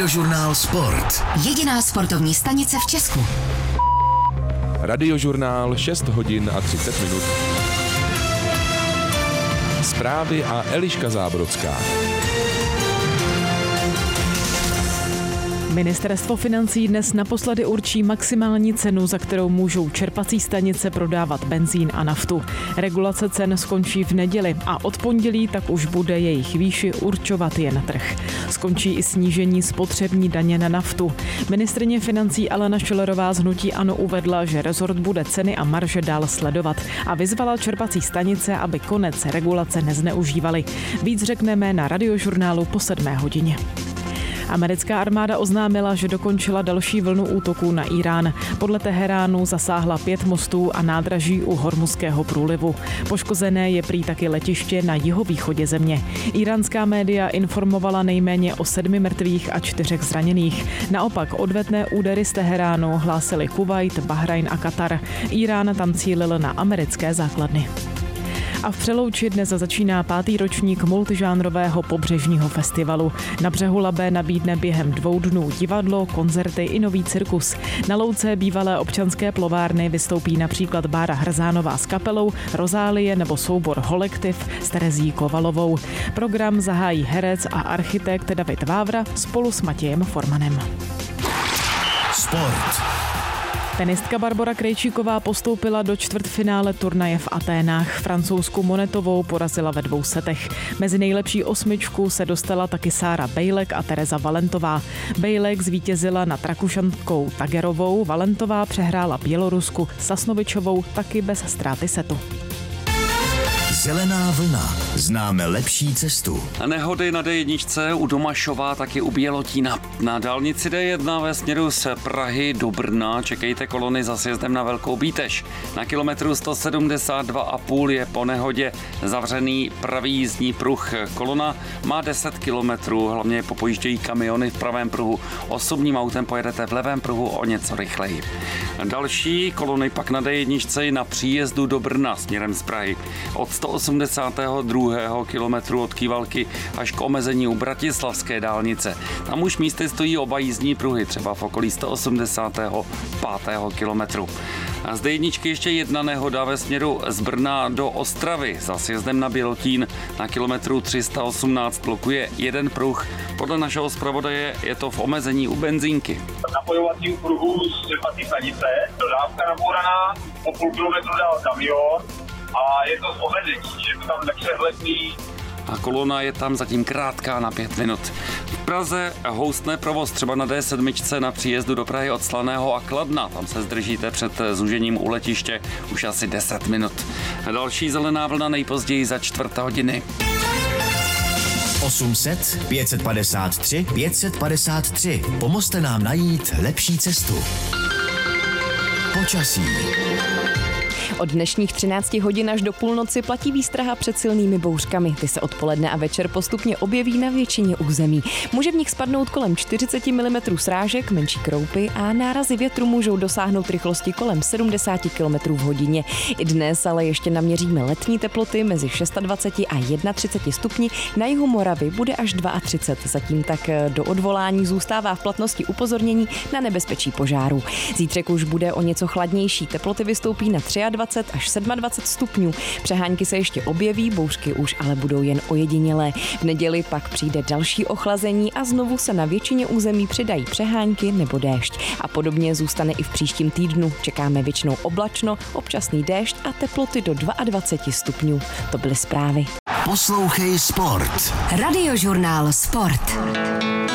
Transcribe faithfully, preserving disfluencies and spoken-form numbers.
Radiožurnál Sport. Jediná sportovní stanice v Česku. Radiožurnál šest hodin a třicet minut. Zprávy a Eliška Zábrodská. Ministerstvo financí dnes naposledy určí maximální cenu, za kterou můžou čerpací stanice prodávat benzín a naftu. Regulace cen skončí v neděli a od pondělí tak už bude jejich výši určovat jen trh. Skončí i snížení spotřební daně na naftu. Ministryně financí Alena Schillerová z hnutí ANO uvedla, že rezort bude ceny a marže dál sledovat a vyzvala čerpací stanice, aby konec regulace nezneužívali. Víc řekneme na Radiožurnálu po sedmé hodině. Americká armáda oznámila, že dokončila další vlnu útoků na Irán. Podle Teheránu zasáhla pět mostů a nádraží u Hormuzského průlivu. Poškozené je prý taky letiště na jihovýchodě země. Íránská média informovala nejméně o sedmi mrtvých a čtyřech zraněných. Naopak odvetné údery z Teheránu hlásili Kuvajt, Bahrajn a Katar. Irán tam cílil na americké základny. A v Přelouči dnes začíná pátý ročník multižánrového pobřežního festivalu. Na břehu Labe nabídne během dvou dnů divadlo, koncerty i nový cirkus. Na louce bývalé občanské plovárny vystoupí například Bára Hrzánová s kapelou, Rozálie nebo soubor Holektiv s Terezí Kovalovou. Program zahájí herec a architekt David Vávra spolu s Matějem Formanem. Sport. Tenistka Barbora Krejčíková postoupila do čtvrtfinále turnaje v Aténách. Francouzsku Monetovou porazila ve dvou setech. Mezi nejlepší osmičku se dostala taky Sára Bejlek a Tereza Valentová. Bejlek zvítězila nad Rakušankou Tagerovou, Valentová přehrála Bělorusku Sasnovičovou taky bez ztráty setu. Zelená vlna. Známe lepší cestu. Nehody na D jedna u Domašova, taky u Bělotína. Na dálnici D jedna ve směru z Prahy do Brna čekejte kolony za sjezdem na Velkou Bíteš. Na kilometru sto sedmdesát dva a půl je po nehodě zavřený pravý jízdní pruh. Kolona má deset kilometrů, hlavně popojíždějí kamiony v pravém pruhu. Osobním autem pojedete v levém pruhu o něco rychleji. Další kolony pak na D jedna na příjezdu do Brna směrem z Prahy. Od sto osmdesátého druhého kilometru od Kývalky až k omezení u Bratislavské dálnice. Tam už místy stojí oba jízdní pruhy, třeba v okolí sto osmdesátého pátého kilometru. A z D jedna ještě jedna nehoda ve směru z Brna do Ostravy. Za sjezdem na Bělotín na kilometru tři sta osmnáct blokuje jeden pruh. Podle našeho zpravodaje je to v omezení u benzínky. Napojovacího pruhu z čerpací stanice, dodávka nabouraná, po půl kilometru dál kamion a je to z omezení, je to tam nepřehledný. A kolona je tam zatím krátká na pět minut. V Praze houstne provoz třeba na D sedm na příjezdu do Prahy od Slaného a Kladna. Tam se zdržíte před zúžením u letiště už asi deset minut. Další zelená vlna nejpozději za čtvrt hodiny. osm set, pět set padesát tři, pět set padesát tři. Pomozte nám najít lepší cestu. Počasí. Od dnešních třinácti hodin až do půlnoci platí výstraha před silnými bouřkami. Ty se odpoledne a večer postupně objeví na většině území. Může v nich spadnout kolem čtyřicet milimetrů srážek, menší kroupy a nárazy větru můžou dosáhnout rychlosti kolem sedmdesát kilometrů v hodině. I dnes ale ještě naměříme letní teploty mezi dvacet šest a třicet jedna stupni. Na jihu Moravy bude až třicet dva. Zatím tak do odvolání zůstává v platnosti upozornění na nebezpečí požáru. Zítřek už bude o něco chladnější. Teploty vystoupí na dvacet tři až dvacet sedm stupňů. Přehánky se ještě objeví, bouřky už ale budou jen ojedinělé. V neděli pak přijde další ochlazení a znovu se na většině území přidají přehánky nebo déšť. A podobně zůstane i v příštím týdnu. Čekáme většinou oblačno, občasný déšť a teploty do dvacet dva stupňů. To byly zprávy. Poslouchej Sport. Radiožurnál Sport.